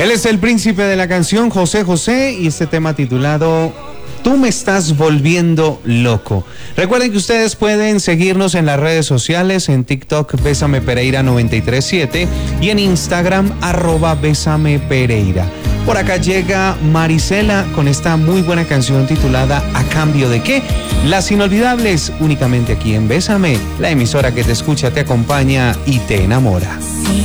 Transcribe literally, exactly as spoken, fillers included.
Él es el príncipe de la canción, José José, y este tema titulado Tú me estás volviendo loco. Recuerden que ustedes pueden seguirnos en las redes sociales, en TikTok, Bésame Pereira noventa y tres siete y en Instagram, arroba Bésame Pereira. Por acá llega Marisela con esta muy buena canción titulada ¿A cambio de qué? Las inolvidables únicamente aquí en Bésame, la emisora que te escucha, te acompaña y te enamora. Sí.